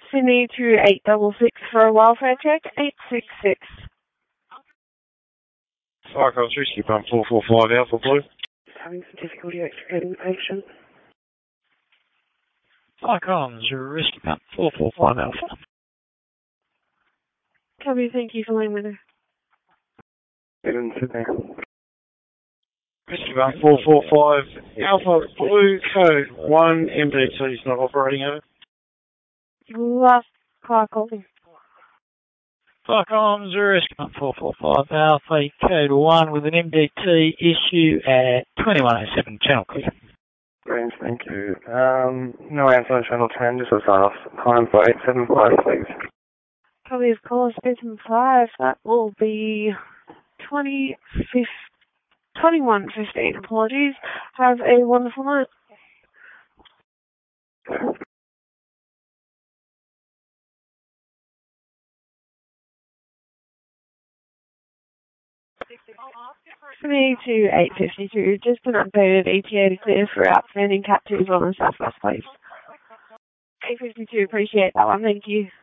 Sydney to 866 for a welfare check, 866. Cyclones Risky Pump 445 Alpha Blue. Having some difficulty extricating the patient. Cyclones Risky Pump 445 Alpha. Copy, thank you for laying with her. In Sydney. Risky Pump 445 Alpha Blue Code 1 MDT is not operating over. Last call calling. Cyclones Risky Pump 445 Alpha Code 1 with an MDT issue at 2107 channel clear. Range, thank you. No answer on channel 10, just a sign off. Time for 875, please. Copy of call station 5. That will be 21:15. Apologies. Have a wonderful night. Sydney to 852. Just an updated ETA to clear for outstanding Cat 2s on the Southwest, please. 852, appreciate that one. Thank you.